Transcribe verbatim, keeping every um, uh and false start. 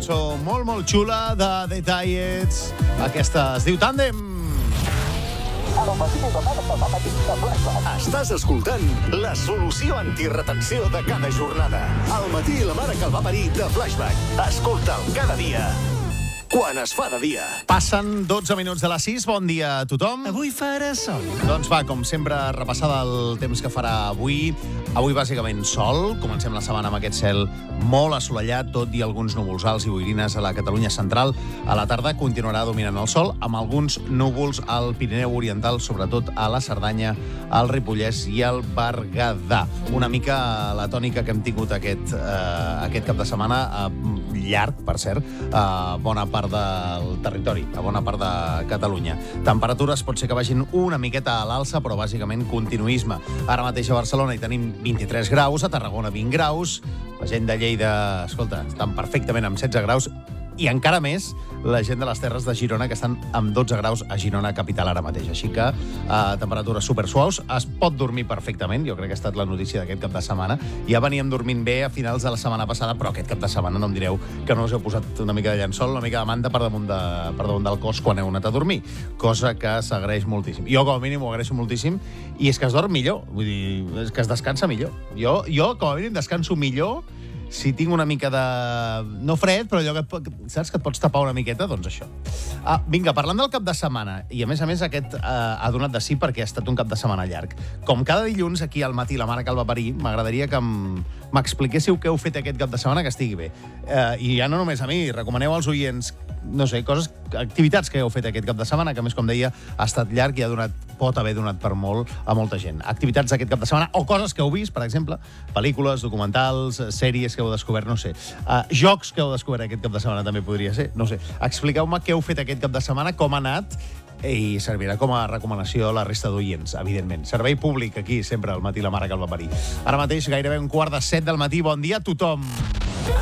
cançó molt, molt xula de The Diets. Aquesta es diu Tàndem. Estàs escoltant la solució antiretenció de cada jornada. Al matí la mare que el va parir de Flashback. Escolta'l cada dia, quan es fa de dia. Passen dotze minuts de les sis. Bon dia a tothom. Avui farà sol. Doncs va, com sempre, repassada el temps que farà avui. Avui, bàsicament, sol. Comencem la setmana amb aquest cel molt assolellat, tot i alguns núvols alts i boirines a la Catalunya central. A la tarda continuarà dominant el sol, amb alguns núvols al Pirineu Oriental, sobretot a la Cerdanya, al Ripollès i al Berguedà. Una mica la tònica que hem tingut aquest, eh, aquest cap de setmana, eh, llarg, per cert, a bona part del territori, a bona part de Catalunya. Temperatures pot ser que vagin una miqueta a l'alça, però bàsicament continuisme. Ara mateix a Barcelona hi tenim vint-i-tres graus, a Tarragona vint graus, la gent de Lleida, escolta, estan perfectament amb setze graus, i encara més la gent de les Terres de Girona, que estan amb dotze graus a Girona capital ara mateix. Així que eh, temperatures supersuaus, es pot dormir perfectament, jo crec que ha estat la notícia d'aquest cap de setmana. Ja veníem dormint bé a finals de la setmana passada, però aquest cap de setmana no em direu que no us heu posat una mica de llençol, una mica de manta per damunt, de, per damunt del cos quan heu anat a dormir, cosa que s'agraeix moltíssim. Jo, com a mínim, ho agraeixo moltíssim, i és que es dorm millor, vull dir, és que es descansa millor. Jo, jo com a mínim, descanso millor si tinc una mica de... no fred, però allò que et pot... saps que et pots tapar una miqueta? Doncs això. Ah, vinga, parlant del cap de setmana, i a més a més aquest eh, ha donat de sí perquè ha estat un cap de setmana llarg. Com cada dilluns aquí al matí la mare que el va parir, m'agradaria que m'expliquéssiu què heu fet aquest cap de setmana que estigui bé. Eh, I ja no només a mi, recomaneu als oients, no sé, coses, activitats que heu fet aquest cap de setmana, que a més, com deia, ha estat llarg i ha donat, pot haver donat per molt a molta gent. Activitats d'aquest cap de setmana, o coses que heu vist, per exemple, pel·lícules, documentals, sèries que heu descobert, no sé. Uh, jocs que heu descobert aquest cap de setmana també podria ser, no sé. Expliqueu-me què heu fet aquest cap de setmana, com ha anat, i servirà com a recomanació a la resta d'oients, evidentment. Servei públic aquí, sempre, al matí la mare que el va parir. Ara mateix, gairebé un quart de set del matí. Bon dia a tothom.